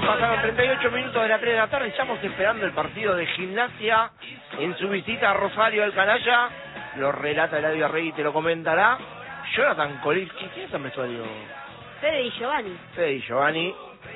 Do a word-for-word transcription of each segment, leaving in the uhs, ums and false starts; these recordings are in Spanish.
Pasaron treinta y ocho minutos de las tres de la tarde. Estamos esperando el partido de Gimnasia en su visita a Rosario del Canalla. Lo relata Eladio Arregui, te lo comentará Jonathan Kolitsky. ¿Quién es el vestuario? Fede y Giovanni. Fede y Giovanni,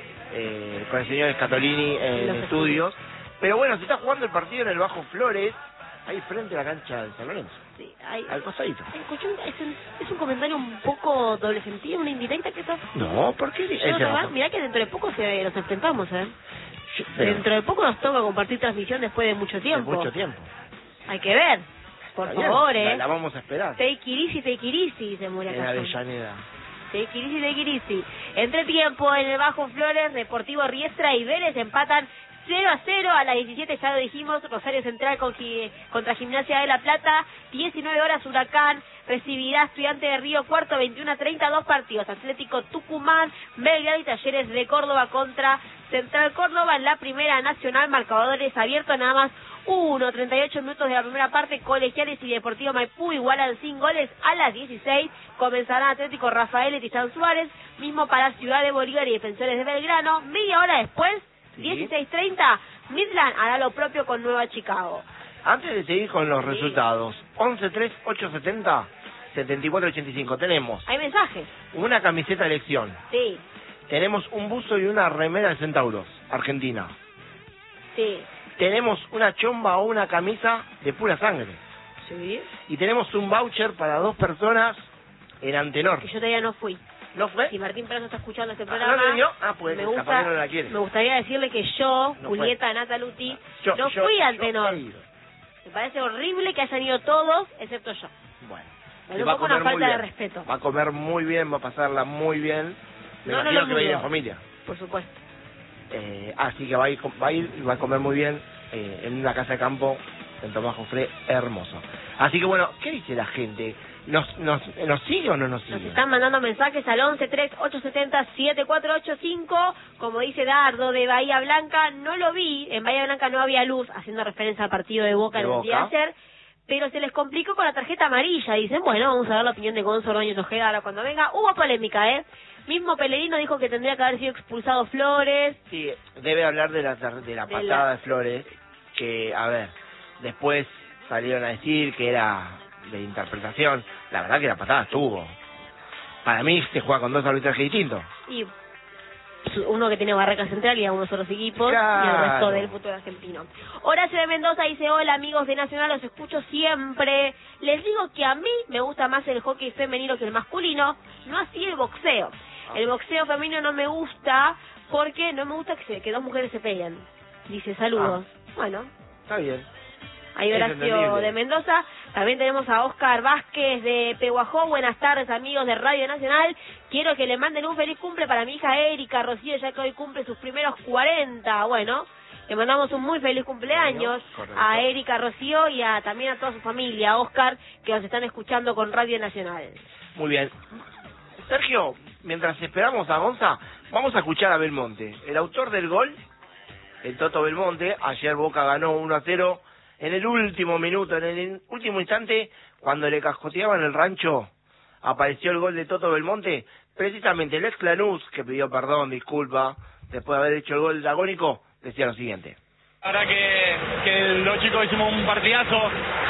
eh, con el señor Scatolini en Los estudios. Pero bueno, se está jugando el partido en el Bajo Flores, ahí frente a la cancha de San Lorenzo. Sí, hay, al costadito. Escuché un, es, un, es un comentario un poco doble sentido, una indirecta que está... No, ¿por qué? Yo no va, mirá que dentro de poco se, nos enfrentamos, ¿eh? Yo, pero, dentro de poco nos toca compartir transmisión después de mucho tiempo. De mucho tiempo. Hay que ver. Por Está favor, bien, ¿eh? La, la vamos a esperar. Take it easy, take it easy, dice Moria En Avellaneda. Take it easy, take it easy. Entre tiempo, en el Bajo Flores, Deportivo Riestra y Vélez empatan cero a cero a las diecisiete, ya lo dijimos, Rosario Central con, contra Gimnasia de La Plata, diecinueve horas Huracán, recibirá Estudiante de Río Cuarto, veintiuno a treinta, dos partidos, Atlético Tucumán, Belgrano y Talleres de Córdoba contra Central Córdoba en la Primera Nacional, marcadores abiertos nada más uno, treinta y ocho minutos de la primera parte, Colegiales y Deportivo Maipú igualan sin goles a las dieciséis, comenzará Atlético Rafael y Tizán Suárez, mismo para Ciudad de Bolívar y Defensores de Belgrano, media hora después, sí. dieciséis treinta, Midland hará lo propio con Nueva Chicago. Antes de seguir con los sí. resultados, once tres ocho setenta setenta y cuatro ochenta y cinco, tenemos... ¿Hay mensajes? Una camiseta de elección. Sí. Tenemos un buzo y una remera de Centauros, Argentina. Sí. Tenemos una chomba o una camisa de pura sangre. Sí. Y tenemos un voucher para dos personas en Antenor. Que yo todavía no fui. ¿No fue? Si Martín Perazo está escuchando este ah, programa, ¿no le dio? Ah, pues me, gusta, gusta, no la quiere. me gustaría decirle que yo, no Julieta Nataluti, yo, no yo, fui a yo Antenor. Me parece horrible que hayan ido todos, excepto yo. Bueno. Es un poco una falta de respeto. Va a comer muy bien, va a pasarla muy bien. Me no, imagino no que va a ir en familia. Por supuesto. Eh, así que va a ir, va a ir y va a comer muy bien eh, en una casa de campo en Tomás Jofré, hermoso. Así que bueno, ¿qué dice la gente? ¿Nos, nos, ¿Nos sigue o no nos sigue? Nos están mandando mensajes al once tres ocho setenta siete cuatro ocho cinco. Como dice Dardo de Bahía Blanca, no lo vi. En Bahía Blanca no había luz, haciendo referencia al partido de Boca el día de ayer. Pero se les complicó con la tarjeta amarilla. Dicen, bueno, vamos a ver la opinión de Gonzo Ordóñez Ojeda ahora cuando venga. Hubo polémica, ¿eh? Mismo Pellegrino dijo que tendría que haber sido expulsado Flores. Sí, debe hablar de la, de la patada de, la... de Flores, que, a ver, después salieron a decir que era de interpretación. La verdad que la patada estuvo. Para mí se juega con dos arbitrajes distintos. Y uno que tiene Barraca Central y algunos otros equipos, claro. Y el resto del fútbol argentino. Horacio de Mendoza dice, hola amigos de Nacional, los escucho siempre. Les digo que a mí me gusta más el hockey femenino que el masculino, no así el boxeo. El boxeo femenino no me gusta porque no me gusta que, se, que dos mujeres se peleen. Dice, saludos. Ah. Bueno. Está bien. Ahí Horacio de Mendoza. También tenemos a Oscar Vázquez de Pehuajó. Buenas tardes, amigos de Radio Nacional. Quiero que le manden un feliz cumple para mi hija Erika Rocío, ya que hoy cumple sus primeros cuarenta. Bueno, le mandamos un muy feliz cumpleaños a Erika Rocío y a, también a toda su familia, a Oscar, que nos están escuchando con Radio Nacional. Muy bien. Sergio, mientras esperamos a Gonza, vamos a escuchar a Belmonte. El autor del gol, el Toto Belmonte. Ayer Boca ganó uno a cero. En el último minuto, en el último instante, cuando le cascoteaban el rancho, apareció el gol de Toto Belmonte. Precisamente el ex Lanús, que pidió perdón, disculpa, después de haber hecho el gol agónico, decía lo siguiente. Ahora que, que los chicos hicimos un partidazo,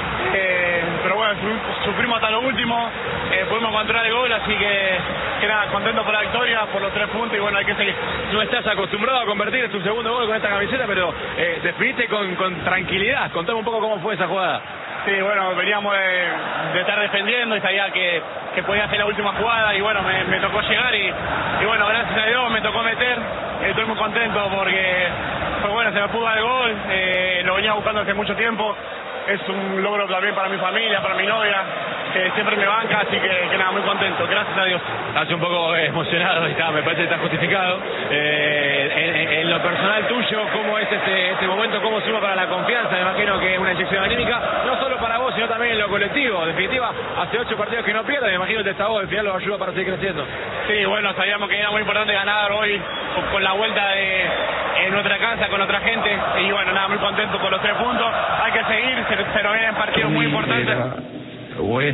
eh, pero bueno, sufrimos hasta lo último, eh, pudimos encontrar el gol, así que, que nada, contento por la victoria, por los tres puntos y bueno, hay que seguir. No estás acostumbrado a convertir en tu segundo gol con esta camiseta, pero eh, definiste con, con tranquilidad. Contame un poco cómo fue esa jugada. Sí, bueno, veníamos de, de estar defendiendo y sabía que, que podía hacer la última jugada y bueno, me, me tocó llegar y, y bueno, gracias a Dios me tocó meter. Estoy muy contento porque pues bueno, se me pudo dar el gol, eh, lo venía buscando hace mucho tiempo. Es un logro también para mi familia, para mi novia, que siempre me banca, así que, que nada, muy contento, gracias a Dios. Estás un poco emocionado, está, me parece que está justificado. Eh, en, en lo personal tuyo, ¿cómo es este, este momento? ¿Cómo suma para la confianza? Me imagino que es una inyección anímica, no solo para vos, sino también en lo colectivo. En definitiva, hace ocho partidos que no pierdes, me imagino que esta voz al final lo ayuda para seguir creciendo. Sí, bueno, sabíamos que era muy importante ganar hoy con la vuelta de en nuestra casa, con otra gente, y bueno, nada, muy contento por los tres puntos. Hay que seguir, se, se nos vienen partidos muy importantes. ¿O es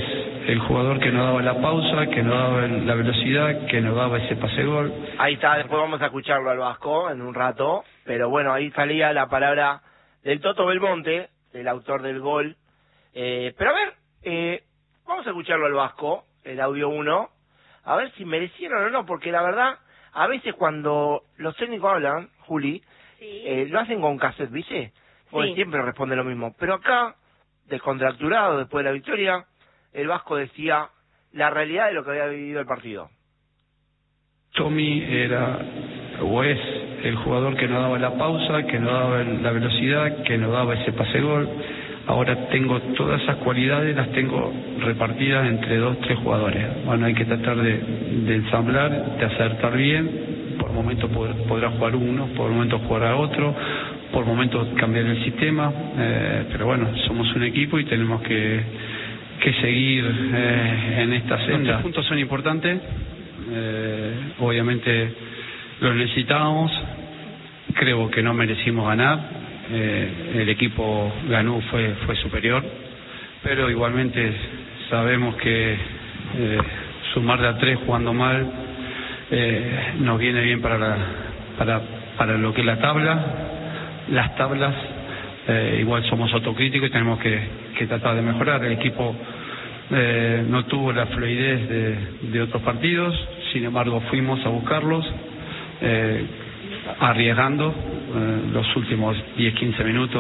el jugador que nos daba la pausa, que nos daba la velocidad, que nos daba ese pase gol. Ahí está, después vamos a escucharlo al Vasco en un rato, pero bueno, ahí salía la palabra del Toto Belmonte, el autor del gol. Eh, pero a ver, eh, vamos a escucharlo al Vasco, el audio uno, a ver si merecieron o no, porque la verdad, a veces cuando los técnicos hablan, Juli, sí. eh, lo hacen con cassette, ¿viste? Porque sí. siempre responde lo mismo. Pero acá, descontracturado después de la victoria, el Vasco decía la realidad de lo que había vivido el partido. Tommy era o es el jugador que nos daba la pausa, que nos daba la velocidad, que nos daba ese pase gol. Ahora tengo todas esas cualidades, las tengo repartidas entre dos, tres jugadores. Bueno, hay que tratar de, de ensamblar, de acertar bien. Por momentos podrá jugar uno, por momentos jugará otro, por momentos cambiar el sistema. Eh, pero bueno, somos un equipo y tenemos que, que seguir eh, en esta senda. Los tres puntos son importantes. Eh, obviamente los necesitábamos. Creo que no merecimos ganar. Eh, el equipo ganó, fue fue superior, pero igualmente sabemos que eh, sumar de a tres jugando mal eh, nos viene bien para la, para para lo que es la tabla, las tablas. Eh, igual somos autocríticos y tenemos que, que tratar de mejorar. El equipo eh, no tuvo la fluidez de, de otros partidos, sin embargo fuimos a buscarlos. Eh, arriesgando eh, los últimos diez quince minutos.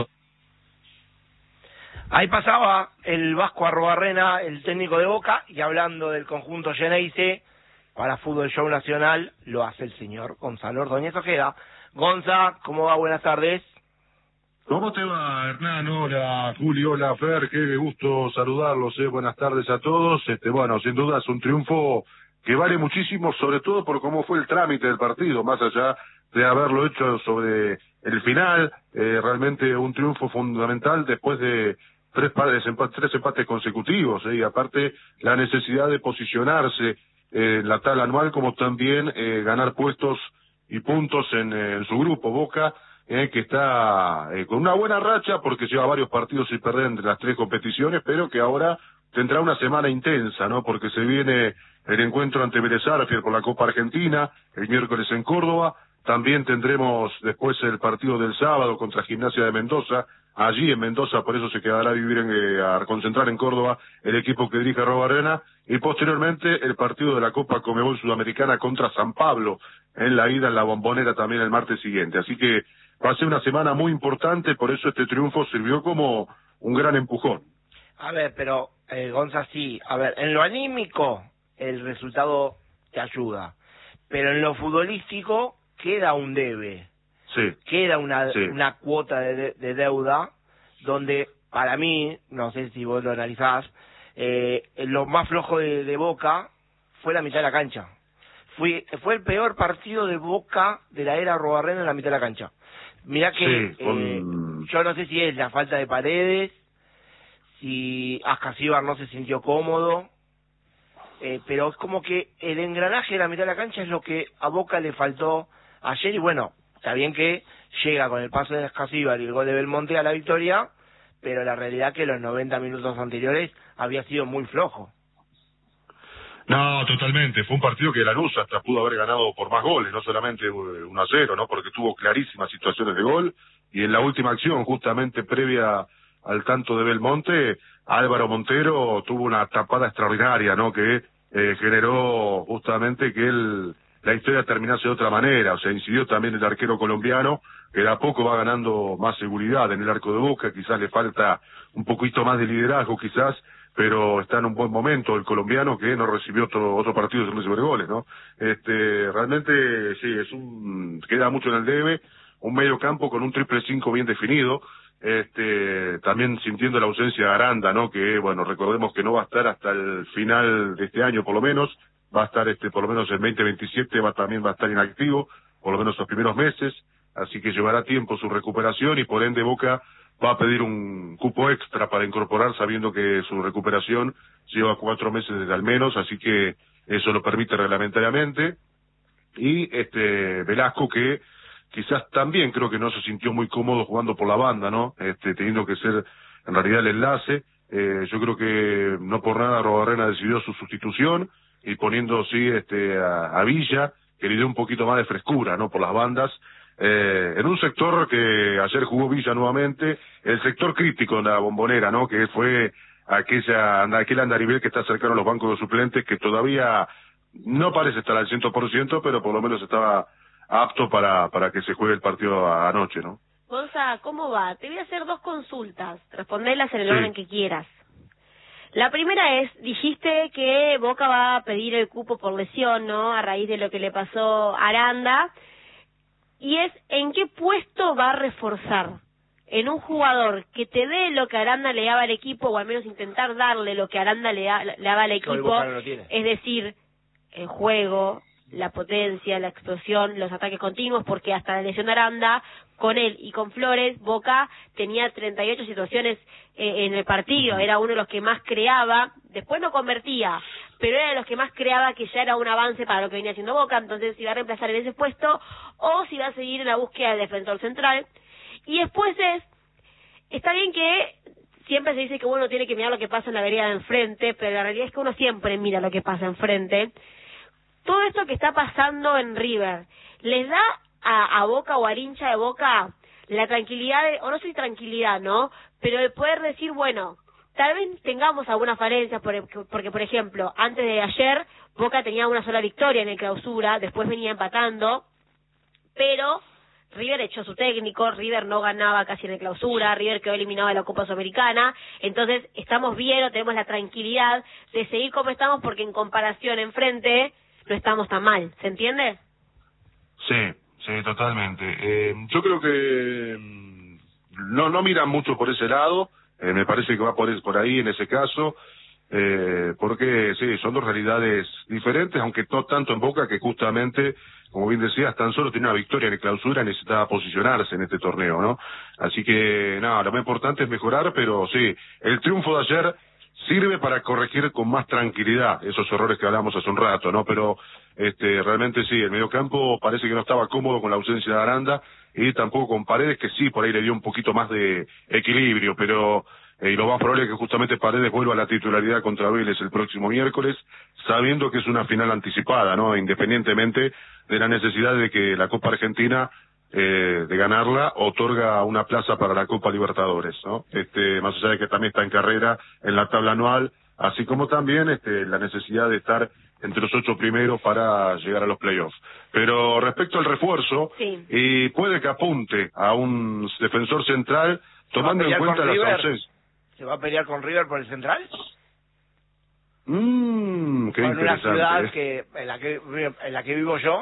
Ahí pasaba el Vasco Arruabarrena, el técnico de Boca, y hablando del conjunto Geneise para Fútbol Show Nacional, lo hace el señor Gonzalo Ordóñez Ojeda. Gonza, ¿cómo va? Buenas tardes. ¿Cómo te va, Hernán? Hola, Julio, hola, Fer, qué gusto saludarlos, eh. Buenas tardes a todos. Este, bueno, sin duda es un triunfo que vale muchísimo, sobre todo por cómo fue el trámite del partido, más allá de haberlo hecho sobre el final. Eh, realmente un triunfo fundamental después de tres, pares, tres empates consecutivos, eh, y aparte la necesidad de posicionarse eh, en la tabla anual, como también eh, ganar puestos y puntos en, en su grupo. Boca, eh, que está eh, con una buena racha porque lleva varios partidos sin perder entre las tres competiciones, pero que ahora tendrá una semana intensa, ¿no? Porque se viene el encuentro ante Vélez Sarsfield por la Copa Argentina, el miércoles en Córdoba. También tendremos después el partido del sábado contra Gimnasia de Mendoza, allí en Mendoza, por eso se quedará a vivir en, eh, a concentrar en Córdoba el equipo que dirige Arruabarrena, y posteriormente el partido de la Copa Conmebol Sudamericana contra San Pablo, en la ida en la Bombonera también el martes siguiente. Así que va a ser una semana muy importante, por eso este triunfo sirvió como un gran empujón. A ver, pero eh, Gonza, sí, a ver, en lo anímico el resultado te ayuda, pero en lo futbolístico queda un debe, sí. queda una sí. una cuota de, de deuda, donde para mí, no sé si vos lo analizás, eh, lo más flojo de, de Boca fue la mitad de la cancha. Fue, fue el peor partido de Boca de la era Arruabarrena en la mitad de la cancha. Mirá que sí, con... eh, yo no sé si es la falta de Paredes, si Ascasíbar no se sintió cómodo, eh, pero es como que el engranaje de la mitad de la cancha es lo que a Boca le faltó ayer, y bueno, está bien que llega con el paso de Ascasíbar y el gol de Belmonte a la victoria, pero la realidad es que los noventa minutos anteriores había sido muy flojo. No, totalmente. Fue un partido que Lanús hasta pudo haber ganado por más goles, no solamente uno a cero, ¿no? Porque tuvo clarísimas situaciones de gol, y en la última acción, justamente previa al tanto de Belmonte, Álvaro Montero tuvo una tapada extraordinaria, ¿no? Que eh, generó justamente que él, la historia terminase de otra manera. O sea, incidió también el arquero colombiano, que de a poco va ganando más seguridad en el arco de Boca. Quizás le falta un poquito más de liderazgo, quizás, pero está en un buen momento el colombiano, que no recibió otro otro partido sin recibir goles, ¿no? Este, realmente sí, es un queda mucho en el debe, un medio campo con un triple cinco bien definido, este, también sintiendo la ausencia de Aranda, ¿no? Que bueno, recordemos que no va a estar hasta el final de este año por lo menos, va a estar este por lo menos en veinte veintisiete, va también va a estar inactivo, por lo menos los primeros meses, así que llevará tiempo su recuperación, y por ende Boca va a pedir un cupo extra para incorporar, sabiendo que su recuperación lleva cuatro meses desde al menos, así que eso lo permite reglamentariamente. Y este Velasco, que quizás también creo que no se sintió muy cómodo jugando por la banda, ¿no? Este, teniendo que ser en realidad el enlace, Eh, yo creo que no por nada Arruabarrena decidió su sustitución y poniendo sí este a, a Villa, que le dio un poquito más de frescura, ¿no? Por las bandas, eh, en un sector que ayer jugó Villa nuevamente, el sector crítico de la Bombonera, ¿no? Que fue aquella aquel andarivel que está cercano a los bancos de suplentes, que todavía no parece estar al cien por ciento, pero por lo menos estaba apto para para que se juegue el partido anoche, ¿no? Gonza, ¿cómo va? Te voy a hacer dos consultas, responderlas en el Sí. orden que quieras. La primera es, dijiste que Boca va a pedir el cupo por lesión, ¿no? A raíz de lo que le pasó a Aranda. Y es, ¿en qué puesto va a reforzar? En un jugador que te dé lo que Aranda le daba al equipo, o al menos intentar darle lo que Aranda le, da, le daba al Que hoy equipo, Boca no lo tiene. es decir, el juego, la potencia, la explosión, los ataques continuos, porque hasta la lesión de Aranda, con él y con Flores, Boca tenía treinta y ocho situaciones eh, en el partido, era uno de los que más creaba, después no convertía, pero era de los que más creaba, que ya era un avance para lo que venía haciendo Boca, entonces si va a reemplazar en ese puesto, o si va a seguir en la búsqueda del defensor central. Y después es, está bien que siempre se dice que uno tiene que mirar lo que pasa en la vereda de enfrente, pero la realidad es que uno siempre mira lo que pasa enfrente. Todo esto que está pasando en River, ¿les da a, a Boca o al hincha de Boca la tranquilidad, de, o no sé si tranquilidad, ¿no? Pero de poder decir, bueno, tal vez tengamos algunas falencias, porque, porque, por ejemplo, antes de ayer, Boca tenía una sola victoria en el clausura, después venía empatando, pero River echó su técnico, River no ganaba casi en el clausura, River quedó eliminado de la Copa Sudamericana, entonces estamos bien o tenemos la tranquilidad de seguir como estamos, porque en comparación enfrente no estamos tan mal, ¿se entiende? Sí, sí, totalmente. Eh, yo creo que mm, no no miran mucho por ese lado, eh, me parece que va por, por ahí en ese caso, eh, porque sí, son dos realidades diferentes, aunque no tanto en Boca, que justamente, como bien decías, tan solo tiene una victoria en el clausura, necesitaba posicionarse en este torneo, ¿no? Así que, nada, lo más importante es mejorar, pero sí, el triunfo de ayer sirve para corregir con más tranquilidad esos errores que hablamos hace un rato, ¿no? Pero este realmente sí, el mediocampo parece que no estaba cómodo con la ausencia de Aranda y tampoco con Paredes, que sí, por ahí le dio un poquito más de equilibrio, pero eh, y lo más probable es que justamente Paredes vuelva a la titularidad contra Vélez el próximo miércoles, sabiendo que es una final anticipada, ¿no? Independientemente de la necesidad de que la Copa Argentina Eh, de ganarla, otorga una plaza para la Copa Libertadores, ¿no? Este, más allá de que también está en carrera en la tabla anual, así como también este, la necesidad de estar entre los ocho primeros para llegar a los playoffs. Pero respecto al refuerzo, Sí. y puede que apunte a un defensor central, tomando en cuenta las ausencias. ¿Se va a pelear con River por el central? Mmm, qué en una interesante. ciudad ¿eh? que en la que en la que vivo yo,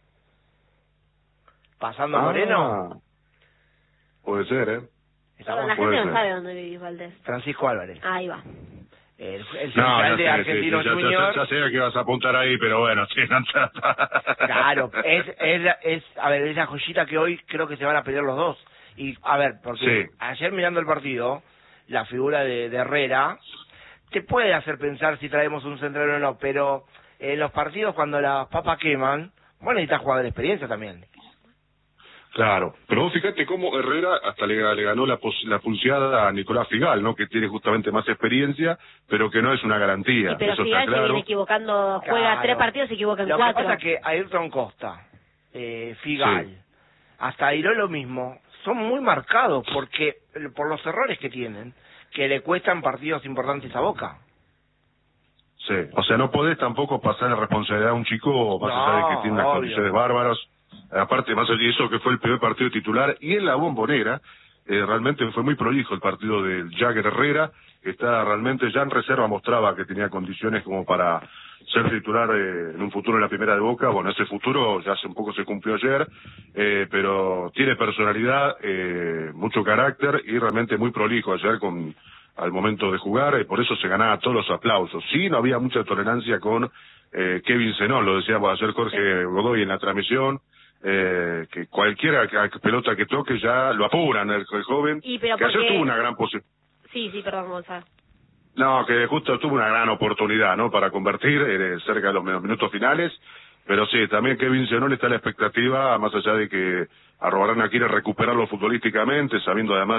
pasando a Ah, Moreno, puede ser, ¿eh? estamos La puede gente no ser. sabe dónde vivís, Valdés. Francisco Álvarez, Ahí va. el, el No, central ya de sé, Argentino sí, ya, Junior. ya, ya sé que vas a apuntar ahí, pero bueno, sí, no Claro, es, es, es, a ver, esa joyita que hoy creo que se van a pelear los dos. Y, a ver, porque Sí. ayer mirando el partido, la figura de, de Herrera, te puede hacer pensar si traemos un central o no, pero en los partidos cuando las papas queman, bueno, necesitas jugador de experiencia también. Claro, pero vos fíjate cómo Herrera hasta le, le ganó la, pos, la pulseada a Nicolás Figal, ¿no? Que tiene justamente más experiencia, pero que no es una garantía. Sí, pero Eso Figal está se claro. viene equivocando, juega Claro. tres partidos, se equivoca en Lo cuatro. que pasa es que Ayrton Costa, eh, Figal, Sí. hasta Airó lo mismo, son muy marcados porque por los errores que tienen, que le cuestan partidos importantes a Boca. Sí, o sea, no podés tampoco pasar la responsabilidad a un chico, más No, allá de que tiene unas obvio. condiciones bárbaras. Aparte, más allá de eso, que fue el primer partido titular, y en la Bombonera, eh, realmente fue muy prolijo el partido del Jagger Herrera, que está realmente ya en reserva, mostraba que tenía condiciones como para ser titular eh, en un futuro en la primera de Boca. Bueno, ese futuro ya hace un poco se cumplió ayer, eh, pero tiene personalidad, eh, mucho carácter y realmente muy prolijo ayer con al momento de jugar, y por eso se ganaba todos los aplausos. Sí, no había mucha tolerancia con eh, Kevin Zenón, lo decíamos ayer Jorge Godoy en la transmisión, eh, que cualquiera que, que pelota que toque ya lo apuran el, el joven, Y, pero que ayer porque- tuvo una gran posibilidad. Sí, sí, perdón, Gonzalo. No, que justo tuvo una gran oportunidad, ¿no? Para convertir eh, cerca de los min- minutos finales. Pero sí, también Kevin Zenón está a la expectativa, más allá de que Arruabarrena quiere recuperarlo futbolísticamente, sabiendo además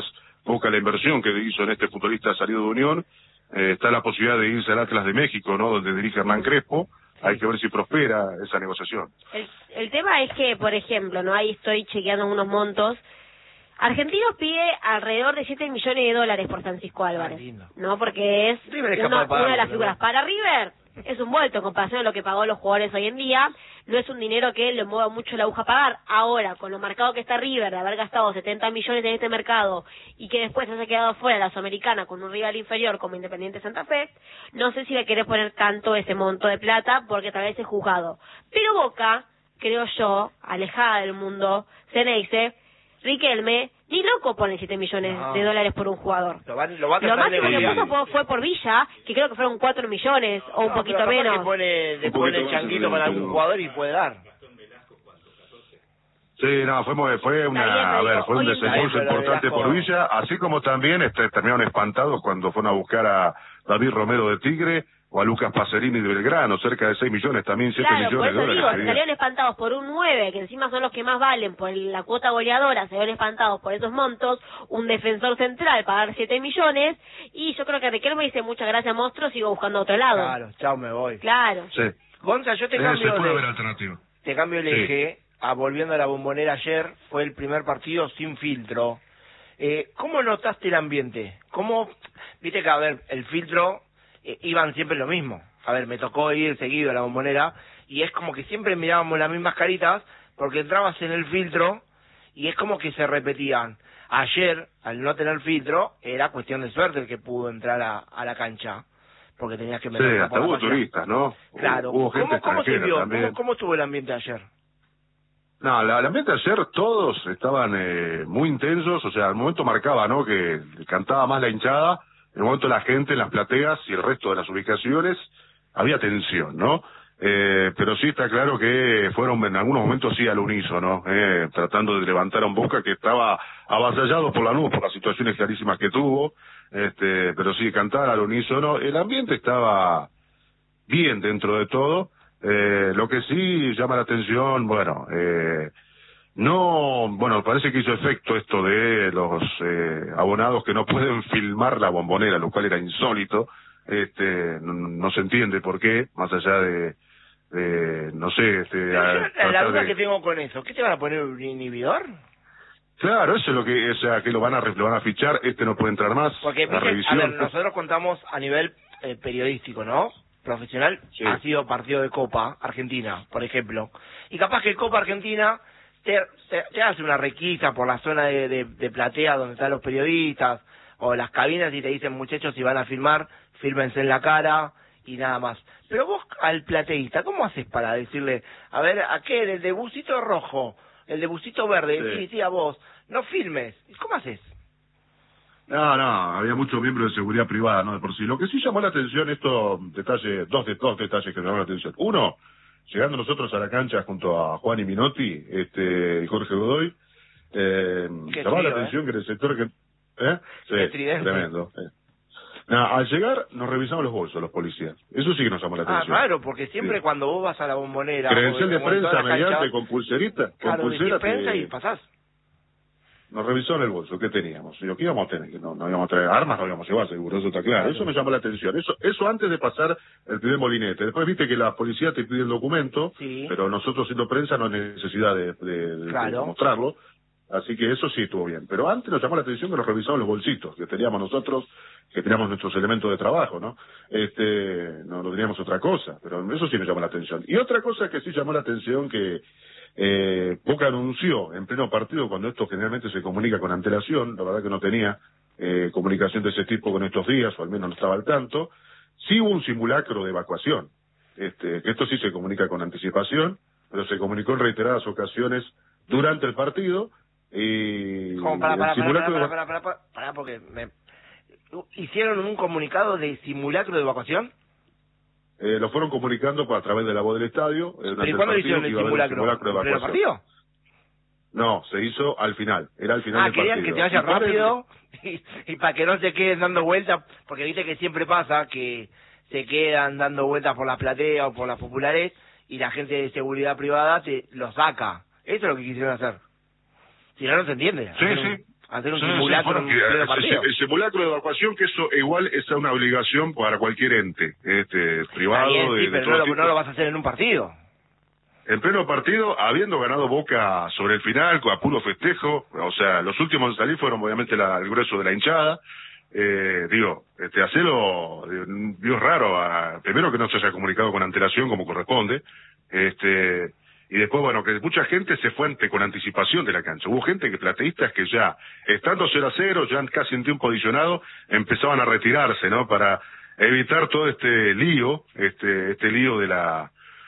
Boca la inversión que hizo en este futbolista salido de Unión, eh, está la posibilidad de irse al Atlas de México, ¿no? Donde dirige Hernán Crespo. Hay que ver si prospera esa negociación. El, el tema es que, por ejemplo, no ahí estoy chequeando unos montos. Argentinos pide alrededor de siete millones de dólares por Francisco Álvarez, ah, ¿no? Porque es River es una, capaz de pagarlo, una de las ¿no? figuras. Para River es un vuelto en comparación a lo que pagó los jugadores hoy en día. No es un dinero que le mueva mucho la aguja a pagar. Ahora, con lo marcado que está River, de haber gastado setenta millones en este mercado y que después se haya quedado fuera la Sudamericana con un rival inferior como Independiente Santa Fe, no sé si le querés poner tanto ese monto de plata porque tal vez es juzgado. Pero Boca, creo yo, alejada del mundo, se le dice, Riquelme, ni loco pone siete millones No. de dólares por un jugador. Lo, van, lo, va a Lo tratar de máximo que negociar. puso fue, fue por Villa, que creo que fueron cuatro millones o un No, poquito pero capaz menos. que pone, le Un pone poquito el más, changuito con sí, algún sí. jugador y puede dar. Sí, no, fue, muy- fue Está bien, una, a pero ver, digo, fue un hoy en día- desembolso Pero importante Velasco- por Villa, así como también este, terminaron espantados cuando fueron a buscar a David Romero de Tigre o a Lucas Pacerini de Belgrano, cerca de seis millones, también siete Claro, por millones de eso digo, dólares. se salieron espantados por un nueve, que encima son los que más valen por la cuota goleadora, se salieron espantados por esos montos, un defensor central pagar siete millones, y yo creo que Riquelme dice muchas gracias monstruo, sigo buscando a otro lado. Claro, chao, me voy. Claro. Sí. Gonza, yo te Eh, se cambio puede haber de, alternativa. te cambio el Sí. eje, a, volviendo a la Bombonera ayer, fue el primer partido sin filtro. Eh, ¿Cómo notaste el ambiente? ¿Cómo, viste que, a ver, el filtro, eh, iban siempre lo mismo? A ver, me tocó ir seguido a la Bombonera, y es como que siempre mirábamos las mismas caritas, porque entrabas en el filtro, y es como que se repetían. Ayer, al no tener filtro, era cuestión de suerte el que pudo entrar a, a la cancha, porque tenías que Sí, meter hasta hubo turistas, ¿no? Claro. Hubo gente ¿Cómo, cómo se extranjera vio? también. ¿Cómo, ¿Cómo estuvo el ambiente ayer? No, la, el ambiente ayer todos estaban eh, muy intensos, o sea, al momento marcaba, ¿no?, que cantaba más la hinchada, en el momento la gente en las plateas y el resto de las ubicaciones había tensión, ¿no? Eh, pero sí está claro que fueron en algunos momentos sí al unísono, eh, tratando de levantar a un Boca que estaba avasallado por la nube, por las situaciones clarísimas que tuvo, este, pero sí cantar al unísono. El ambiente estaba bien dentro de todo. Eh, lo que sí llama la atención, bueno, eh, no, bueno, parece que hizo efecto esto de los eh, abonados que no pueden filmar la Bombonera, lo cual era insólito. Este, no, no se entiende por qué, más allá de, de no sé, este, Pero a- yo, la, la tratar duda de- que tengo con eso, ¿qué te van a poner, un inhibidor? Claro, eso es lo que, o sea, que lo van a re- lo van a fichar, este no puede entrar más, Porque, la viste, a revisión. ver, nosotros contamos a nivel eh, periodístico, ¿no? Profesional, Sí. ha sido partido de Copa Argentina, por ejemplo. Y capaz que Copa Argentina te, te, te hace una requisa por la zona de, de, de platea donde están los periodistas, o las cabinas y te dicen, muchachos, si van a filmar, fírmense en la cara y nada más. Pero vos, al plateísta, ¿cómo haces para decirle, a ver, ¿a qué? El de busito rojo, el de busito verde, Sí. sí, sí, a vos, no filmes. ¿Cómo haces? No, no, había muchos miembros de seguridad privada, ¿no? De por sí. Lo que sí llamó la atención, esto, detalle, dos, de, dos detalles que llamaron la atención. Uno, llegando nosotros a la cancha junto a Juan y Minotti, este, y Jorge Godoy, eh, Qué llamó la trío, atención que en el sector que, ¿eh? Sí, Qué tridente. tremendo. eh. No, al llegar nos revisamos los bolsos los policías. Eso sí que nos llamó la Ah, atención. claro, porque siempre Sí. cuando vos vas a la Bombonera... Credencial o- de o en todas prensa las mediante canchas, con pulserita, con claro, pulsera. decís prensa te- y pasás. Nos revisó en el bolso, ¿qué teníamos? Digo, ¿qué íbamos a tener? Que no, no íbamos a traer armas, no íbamos a llevar, seguro, eso está claro. Claro. Eso me llamó la atención. Eso eso antes de pasar el primer molinete. Después viste que la policía te pide el documento, Sí. pero nosotros siendo prensa no hay necesidad de, de- de- Claro. de mostrarlo. Así que eso sí estuvo bien. Pero antes nos llamó la atención que nos revisaban los bolsitos, que teníamos nosotros, que teníamos nuestros elementos de trabajo, ¿no? Este, no, no teníamos otra cosa, pero eso sí nos llamó la atención. Y otra cosa que sí llamó la atención que eh, Boca anunció en pleno partido, cuando esto generalmente se comunica con antelación, la verdad que no tenía eh, comunicación de ese tipo con estos días, o al menos no estaba al tanto, sí hubo un simulacro de evacuación. Este, que esto sí se comunica con anticipación, pero se comunicó en reiteradas ocasiones durante el partido, y Como para, el para, para, simulacro para, de para, para, para, para, porque me... ¿Hicieron un comunicado de simulacro de evacuación? Eh, lo fueron comunicando por- a través de la voz del estadio. eh, durante ¿Pero y el cuándo partido, hicieron que el iba a haber un simulacro? de ¿En pleno evacuación. partido? No, se hizo al final. Era al final Ah, del querían partido. que te vaya Y para el- rápido y, y para que no se queden dando vueltas, porque viste que siempre pasa que se quedan dando vueltas por las plateas o por las populares y la gente de seguridad privada te lo saca. Eso es lo que quisieron hacer. Si no, no se entiende. Sí, Hacer un- sí. hacer un Sí, simulacro sí, en un bueno, pleno que, partido. el, el simulacro de evacuación, que eso igual es una obligación para cualquier ente, este, privado, Está bien, de, sí, de pero todo no lo, tipo. no lo vas a hacer en un partido. En pleno partido, habiendo ganado Boca sobre el final, a puro festejo, o sea, los últimos en salir fueron obviamente la, el grueso de la hinchada, eh, digo, este, hacerlo, digo, es raro, a, primero que no se haya comunicado con antelación como corresponde, este, y después, bueno, que mucha gente se fue ante, con anticipación de la cancha. Hubo gente que, plateístas, que ya, estando cero a cero, ya casi en tiempo adicionado, empezaban a retirarse, ¿no? Para evitar todo este lío, este, este lío de la,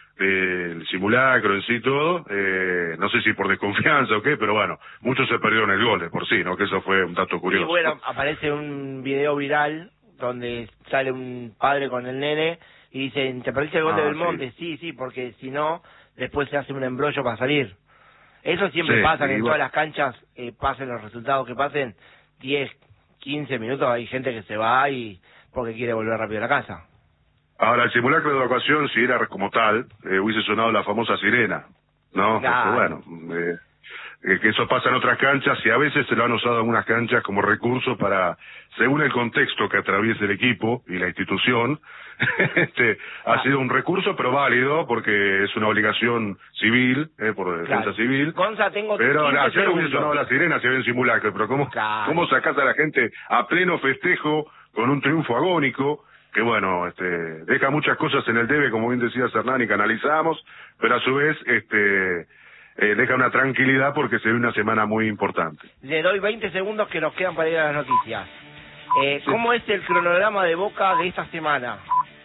del simulacro en sí todo, eh, no sé si por desconfianza o qué, pero bueno, muchos se perdieron el gol de por sí, ¿no? Que eso fue un dato curioso. Y bueno, aparece un video viral donde sale un padre con el nene y dicen, ¿te perdiste el gol Ah, de Belmonte? sí. Sí, sí, porque si no, después se hace un embrollo para salir. Eso siempre Sí, pasa, que y en bueno. todas las canchas eh, pasen los resultados que pasen, diez, quince minutos hay gente que se va y porque quiere volver rápido a la casa. Ahora, el simulacro de evacuación, si era como tal, eh, hubiese sonado la famosa sirena, ¿no? Claro. Porque, bueno, eh, eh, que eso pasa en otras canchas y a veces se lo han usado en algunas canchas como recurso para, según el contexto que atraviese el equipo y la institución, este, Ah. ha sido un recurso pero válido porque es una obligación civil, eh, por defensa Claro. civil. Gonza, tengo Pero quince ayer hubiese segundos. sonado la sirena si había un simulacro, pero ¿cómo, Claro. ¿cómo sacás a la gente a pleno festejo con un triunfo agónico? Que bueno, este, deja muchas cosas en el debe, como bien decía Hernán, y que analizamos, pero a su vez, este, eh, deja una tranquilidad porque se ve una semana muy importante. Le doy veinte segundos que nos quedan para ir a las noticias. Eh, ¿Cómo es el cronograma de Boca de esta semana?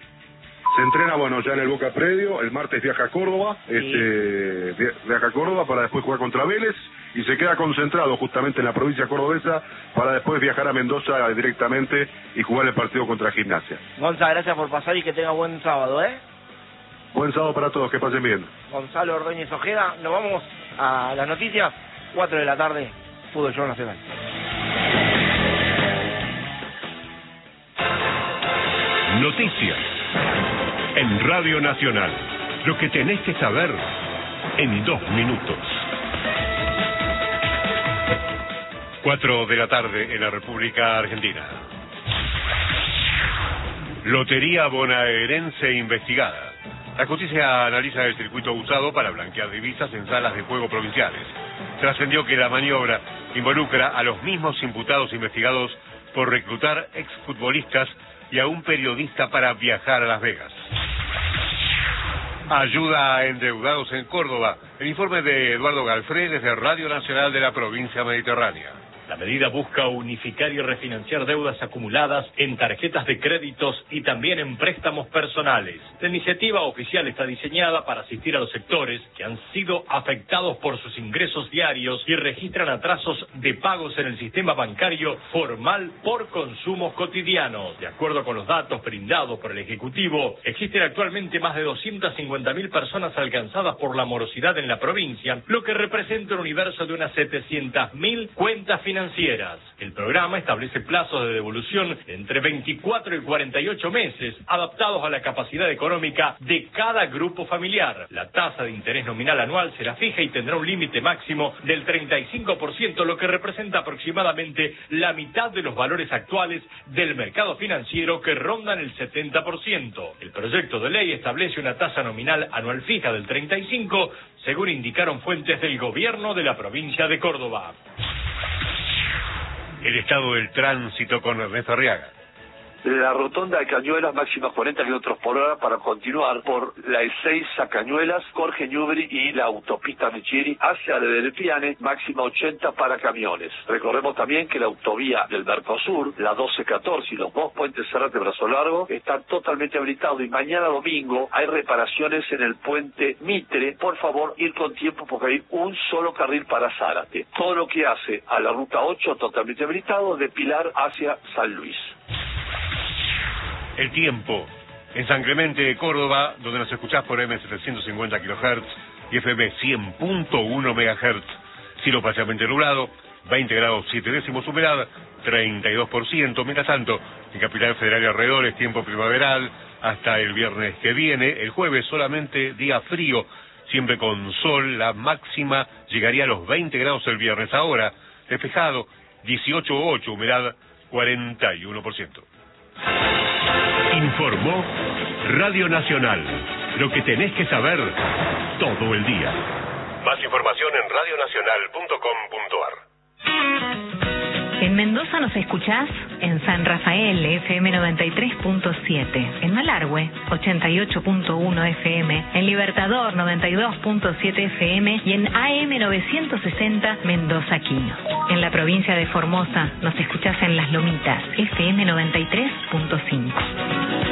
Se entrena, bueno, ya en el Boca Predio, el martes viaja a Córdoba, Sí. este, via- viaja a Córdoba para después jugar contra Vélez, y se queda concentrado justamente en la provincia cordobesa para después viajar a Mendoza directamente y jugar el partido contra Gimnasia. Gonza, gracias por pasar y que tenga buen sábado, ¿eh? Buen sábado para todos, que pasen bien. Gonzalo Ordóñez Ojeda, nos vamos a las noticias, cuatro de la tarde, Fútbol Show Nacional. Noticias en Radio Nacional. Lo que tenés que saber en dos minutos. Cuatro de la tarde en la República Argentina. Lotería bonaerense investigada. La justicia analiza el circuito usado para blanquear divisas en salas de juego provinciales. Trascendió que la maniobra involucra a los mismos imputados investigados por reclutar exfutbolistas y a un periodista para viajar a Las Vegas. Ayuda a endeudados en Córdoba. El informe de Eduardo Galfré desde Radio Nacional de la provincia mediterránea. La medida busca unificar y refinanciar deudas acumuladas en tarjetas de créditos y también en préstamos personales. La iniciativa oficial está diseñada para asistir a los sectores que han sido afectados por sus ingresos diarios y registran atrasos de pagos en el sistema bancario formal por consumos cotidianos. De acuerdo con los datos brindados por el Ejecutivo, existen actualmente más de doscientas cincuenta mil personas alcanzadas por la morosidad en la provincia, lo que representa un universo de unas setecientas mil cuentas financieras. El programa establece plazos de devolución entre veinticuatro y cuarenta y ocho meses, adaptados a la capacidad económica de cada grupo familiar. La tasa de interés nominal anual será fija y tendrá un límite máximo del treinta y cinco por ciento, lo que representa aproximadamente la mitad de los valores actuales del mercado financiero, que rondan el setenta por ciento. El proyecto de ley establece una tasa nominal anual fija del treinta y cinco por ciento, según indicaron fuentes del gobierno de la provincia de Córdoba. El estado del tránsito con Ernesto Arriaga. La rotonda de Cañuelas, máxima cuarenta kilómetros por hora para continuar por la E seis a Cañuelas, Jorge Newbery y la autopista Michieri hacia el Piane, máxima ochenta para camiones. Recordemos también que la autovía del Mercosur, la doce catorce y los dos puentes Zárate Brazo Largo están totalmente habilitados, y mañana domingo hay reparaciones en el puente Mitre. Por favor, ir con tiempo porque hay un solo carril para Zárate. Todo lo que hace a la ruta ocho totalmente habilitado, de Pilar hacia San Luis. El tiempo. En San Clemente de Córdoba, donde nos escuchás por eme setecientos cincuenta kilohertz y efe eme cien punto uno megahertz. Cielo parcialmente nublado, veinte grados siete décimos, humedad treinta y dos por ciento. Mientras tanto, en Capital Federal y alrededores, tiempo primaveral hasta el viernes que viene. El jueves solamente día frío, siempre con sol. La máxima llegaría a los veinte grados el viernes. Ahora, despejado dieciocho coma ocho, humedad cuarenta y uno por ciento. Informó Radio Nacional. Lo que tenés que saber todo el día. Más información en radio nacional punto com punto ar. En Mendoza nos escuchás en San Rafael, F M noventa y tres punto siete, en Malargüe, ochenta y ocho punto uno F M, en Libertador, noventa y dos punto siete F M y en A M novecientos sesenta Mendoza Quino. En la provincia de Formosa nos escuchás en Las Lomitas, F M noventa y tres punto cinco.